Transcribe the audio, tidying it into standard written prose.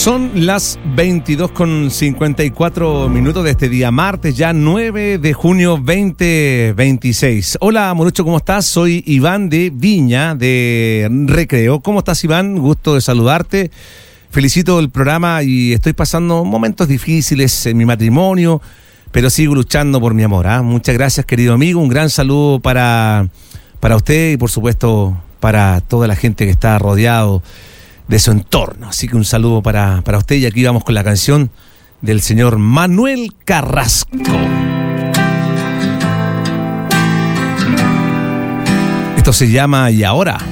Son las 22:54 de este día martes, ya 9 de junio 2026. Hola, Morucho, ¿cómo estás? Soy Iván de Viña, de Recreo. ¿Cómo estás, Iván? Gusto de saludarte. Felicito el programa y estoy pasando momentos difíciles en mi matrimonio, pero sigo luchando por mi amor. Muchas gracias, querido amigo. Un gran saludo para usted y, por supuesto, para toda la gente que está rodeado de su entorno. Así que un saludo para usted, y aquí vamos con la canción del señor Manuel Carrasco. Esto se llama Y Ahora.